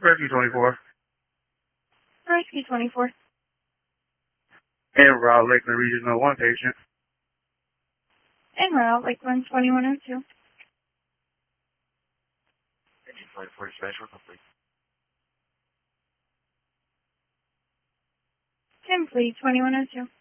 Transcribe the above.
Rescue 24. Rescue 24. En route, Lakeland Regional 1 patient. En route, Lakeland 2102. Engine 24 dispatch, complete. Complete 2102.